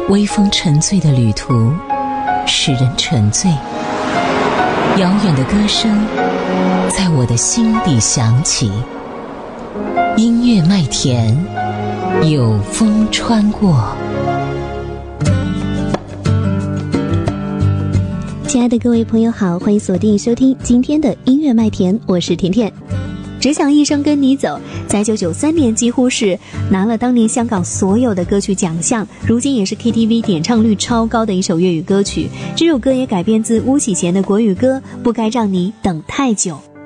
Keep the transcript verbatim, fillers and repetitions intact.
微风沉醉的旅途使人沉醉，遥远的歌声在我的心底响起，音乐麦田有风穿过。 亲爱的各位朋友好，欢迎锁定收听今天的音乐麦田，我是甜甜。只想一生跟你走，在一九九三年几乎是拿了当年香港所有的歌曲奖项，如今也是 K T V 点唱率超高的一首粤语歌曲。这首歌也改编自巫启贤的国语歌《不该让你等太久》。